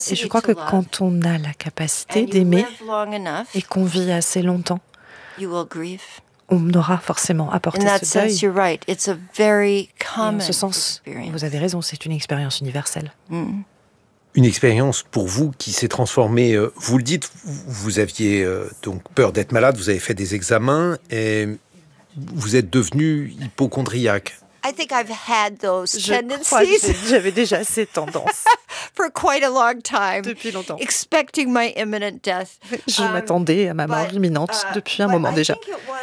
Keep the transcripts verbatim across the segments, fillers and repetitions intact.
Et je crois que quand on a la capacité d'aimer et qu'on vit assez longtemps, on aura forcément apporté ce deuil. Et en ce sens, vous avez raison, c'est une expérience universelle. Mm. Une expérience pour vous qui s'est transformée, euh, vous le dites, vous aviez euh, donc peur d'être malade, vous avez fait des examens et vous êtes devenu hypocondriaque. I think I've had those Je crois que j'avais déjà ces tendances. For quite a long time. Depuis longtemps. Expecting my imminent death. Je um, m'attendais à ma mort but, imminente uh, depuis un moment déjà.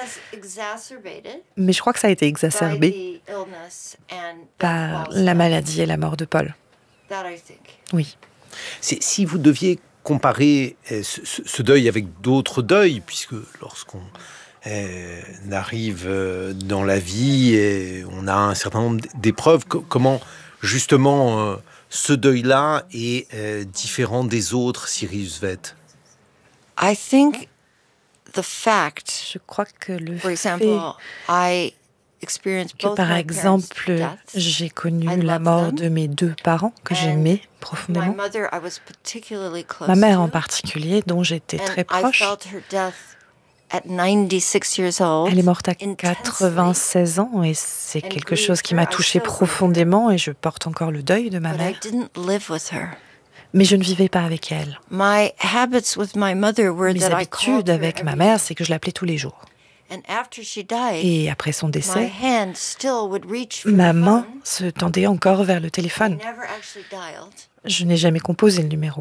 Mais je crois que ça a été exacerbé par la maladie et la mort de Paul. Oui. C'est, si vous deviez comparer ce, ce, ce deuil avec d'autres deuils, puisque lorsqu'on euh, arrive dans la vie et on a un certain nombre d'épreuves, co- comment justement euh, ce deuil-là est euh, différent des autres, Sirius Vett? I think the fact, je crois que le for fait example, I que par exemple, j'ai connu la mort de mes deux parents que j'aimais profondément. Ma mère en particulier, dont j'étais très proche. Elle est morte à quatre-vingt-seize ans et c'est quelque chose qui m'a touchée profondément et je porte encore le deuil de ma mère. Mais je ne vivais pas avec elle. Mes habitudes avec ma mère, c'est que je l'appelais tous les jours. Et après son décès, ma main se tendait encore vers le téléphone. Je n'ai jamais composé le numéro.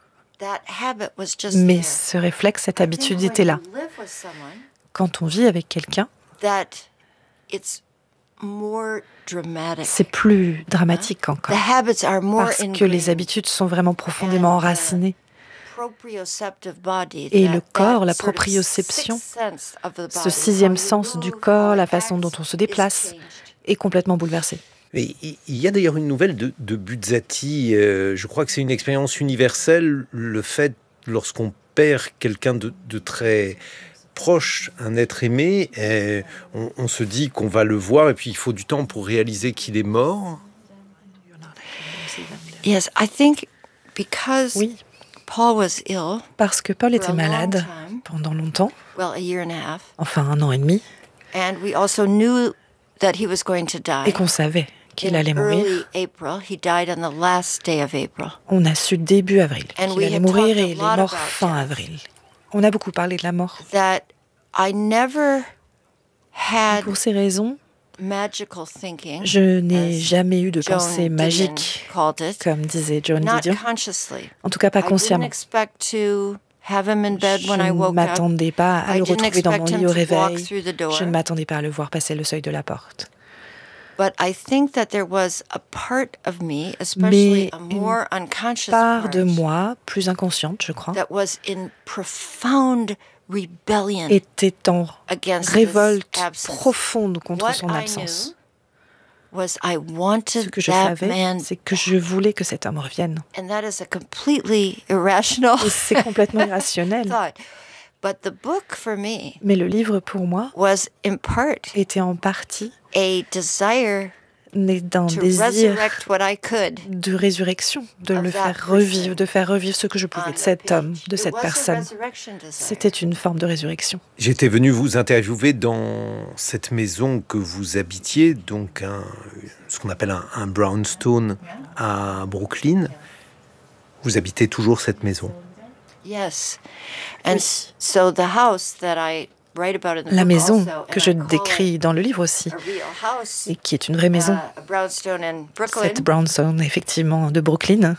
Mais ce réflexe, cette habitude était là. Quand on vit avec quelqu'un, c'est plus dramatique encore. Parce que les habitudes sont vraiment profondément enracinées. Et le corps, la proprioception, ce sixième sens du corps, la façon dont on se déplace, est complètement bouleversé. Mais il y a d'ailleurs une nouvelle de, de Buzzati, euh, je crois que c'est une expérience universelle, le fait, lorsqu'on perd quelqu'un de, de très proche, un être aimé, et on, on se dit qu'on va le voir et puis il faut du temps pour réaliser qu'il est mort. Yes, I think because oui. Paul was ill parce que Paul était malade pendant longtemps, well, a year and a half. Enfin un an et demi, and we also knew that he was going to die. Et qu'on savait qu'il allait mourir. April, he died on the last day of April. On a su début avril qu'il allait mourir et il est mort fin avril. On a beaucoup parlé de la mort. That I never had pour ces raisons, magical thinking, je n'ai jamais eu de pensée magique, comme disait Joan Didion. En tout cas, pas consciemment. Je ne m'attendais pas à le retrouver dans mon lit au réveil. Je ne m'attendais pas à le voir passer le seuil de la porte. Mais une part de moi, plus inconsciente, je crois, était en révolte profonde contre son absence. Ce que je savais, c'est que je voulais que cet homme revienne. Et c'est complètement irrationnel. Mais le livre, pour moi, était en partie né d'un désir de résurrection, de le faire revivre, de faire revivre ce que je pouvais de cet homme, de cette personne. C'était une forme de résurrection. J'étais venu vous interviewer dans cette maison que vous habitiez, donc un, ce qu'on appelle un, un brownstone à Brooklyn. Vous habitez toujours cette maison? Yes. And so the house that I La maison que je décris dans le livre aussi, et qui est une vraie maison, cette brownstone, effectivement, de Brooklyn,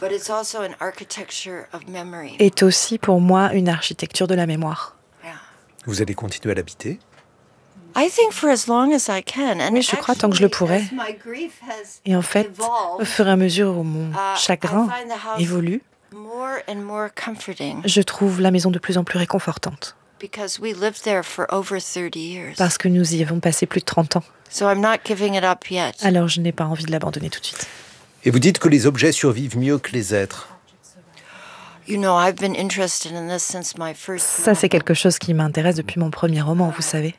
est aussi pour moi une architecture de la mémoire. Vous allez continuer à l'habiter? Oui, je crois tant que je le pourrai. Et en fait, au fur et à mesure où mon chagrin évolue, je trouve la maison de plus en plus réconfortante. Parce que nous y avons passé plus de trente ans. Alors je n'ai pas envie de l'abandonner tout de suite. Et vous dites que les objets survivent mieux que les êtres. Ça, c'est quelque chose qui m'intéresse depuis mon premier roman, vous savez.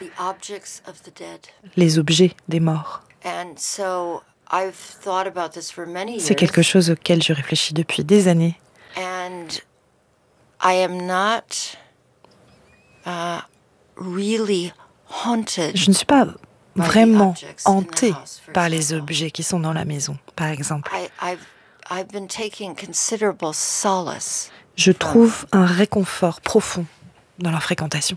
Les objets des morts. C'est quelque chose auquel je réfléchis depuis des années. I am not uh, really haunted. Je ne suis pas vraiment hantée par les objets qui sont dans la maison, par exemple. I, I've, I've been taking considerable solace. Je trouve un réconfort profond dans leur fréquentation.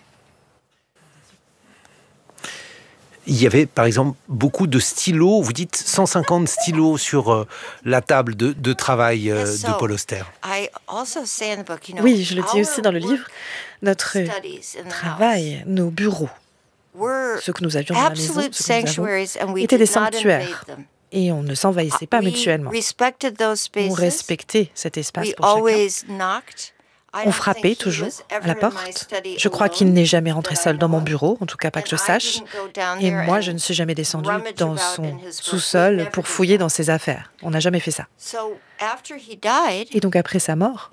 Il y avait, par exemple, beaucoup de stylos. Vous dites cent cinquante stylos sur euh, la table de, de travail euh, de Paul Auster. Oui, je le dis aussi dans le livre. Notre travail, nos bureaux, ce que nous avions dans la maison, ce que nous avons, étaient des sanctuaires. Et on ne s'envahissait pas mutuellement. On respectait cet espace pour chacun. On frappait toujours à la porte. Je crois qu'il n'est jamais rentré seul dans mon bureau, en tout cas pas que je sache. Et moi, je ne suis jamais descendue dans son sous-sol pour fouiller dans ses affaires. On n'a jamais fait ça. Et donc après sa mort,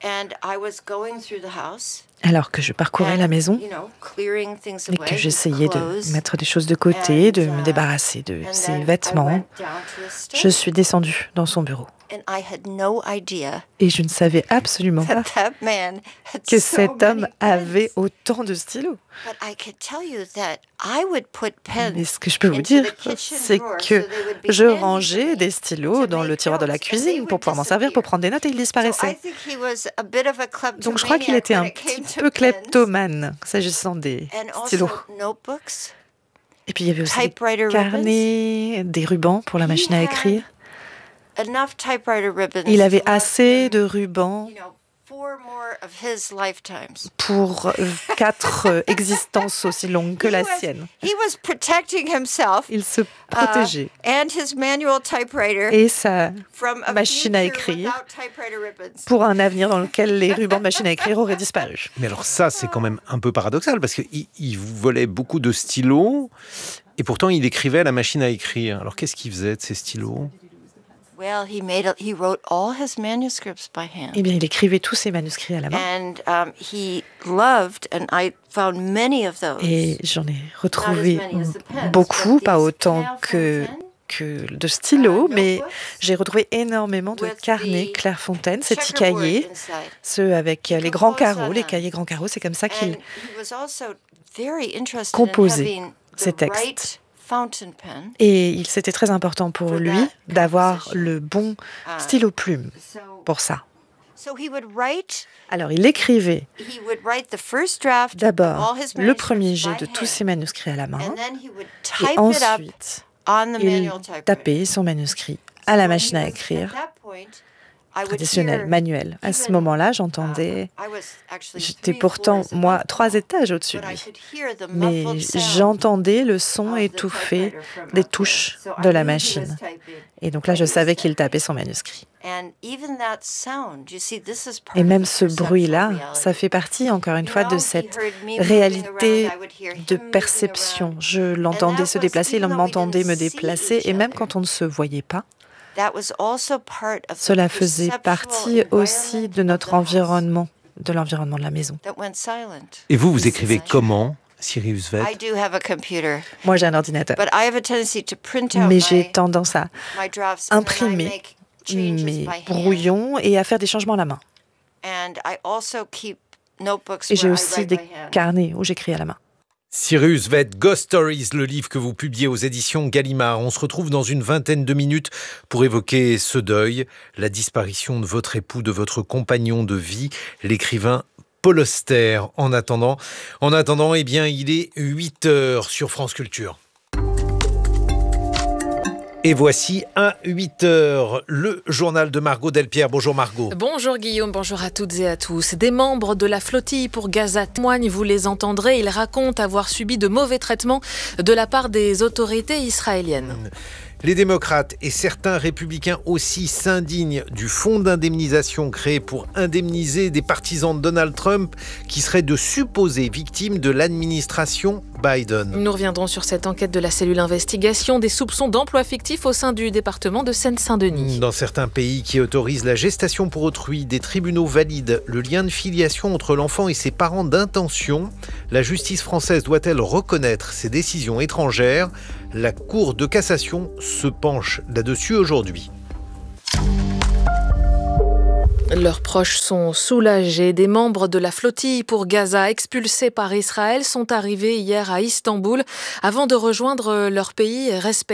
alors que je parcourais la maison et que j'essayais de mettre des choses de côté, de me débarrasser de ses vêtements, je suis descendue dans son bureau. Et je ne savais absolument pas que cet homme avait autant de stylos. Mais ce que je peux vous dire, c'est que je rangeais des stylos dans le tiroir de la cuisine pour pouvoir m'en servir pour prendre des notes et ils disparaissaient. Donc je crois qu'il était un petit peu kleptomane s'agissant des stylos. Et puis il y avait aussi des carnets, des rubans pour la machine à écrire. Il avait assez de rubans pour quatre existences aussi longues que la sienne. Il se protégeait et sa machine à écrire pour un avenir dans lequel les rubans de machine à écrire auraient disparu. Mais alors ça, c'est quand même un peu paradoxal parce qu'il il volait beaucoup de stylos et pourtant il écrivait à la machine à écrire. Alors qu'est-ce qu'il faisait de ces stylos ? Well, he made a, he wrote all his manuscripts by hand. Eh bien, il écrivait tous ses manuscrits à la main. And um, he loved, and I found many of those. Et j'en ai retrouvé beaucoup, pas autant que que de stylos, mais j'ai retrouvé énormément de carnets Clairefontaine, ces petits cahiers, ceux avec les grands carreaux, les cahiers grands carreaux, c'est comme ça qu'il composait ces textes. Et il c'était très important pour lui d'avoir le bon stylo plume pour ça. Alors il écrivait d'abord le premier jet de tous ses manuscrits à la main et ensuite il tapait son manuscrit à la machine à écrire traditionnelle, manuelle. À ce moment-là, j'entendais, j'étais pourtant, moi, trois étages au-dessus de lui, mais j'entendais le son étouffé des touches de la machine. Et donc là, je savais qu'il tapait son manuscrit. Et même ce bruit-là, ça fait partie, encore une fois, de cette réalité de perception. Je l'entendais se déplacer, il m'entendait me déplacer, et même quand on ne se voyait pas, cela faisait partie aussi de notre environnement, de l'environnement de la maison. Et vous, vous écrivez comment, Sirius Vett ? Moi, j'ai un ordinateur, mais j'ai tendance à imprimer mes brouillons et à faire des changements à la main. Et j'ai aussi des carnets où j'écris à la main. Sirius Vett, Ghost Stories, le livre que vous publiez aux éditions Gallimard. On se retrouve dans une vingtaine de minutes pour évoquer ce deuil, la disparition de votre époux, de votre compagnon de vie, l'écrivain Paul Auster. En attendant, en attendant, eh bien, il est huit heures sur France Culture. Et voici à huit heures, le journal de Margot Delpierre. Bonjour Margot. Bonjour Guillaume, bonjour à toutes et à tous. Des membres de la flottille pour Gaza témoignent, vous les entendrez. Ils racontent avoir subi de mauvais traitements de la part des autorités israéliennes. Les démocrates et certains républicains aussi s'indignent du fonds d'indemnisation créé pour indemniser des partisans de Donald Trump qui seraient de supposées victimes de l'administration Biden. Nous reviendrons sur cette enquête de la cellule investigation des soupçons d'emploi fictif au sein du département de Seine-Saint-Denis. Dans certains pays qui autorisent la gestation pour autrui, des tribunaux valident le lien de filiation entre l'enfant et ses parents d'intention. La justice française doit-elle reconnaître ces décisions étrangères ? La Cour de cassation se penche là-dessus aujourd'hui. Leurs proches sont soulagés. Des membres de la flottille pour Gaza expulsés par Israël sont arrivés hier à Istanbul avant de rejoindre leur pays respectif.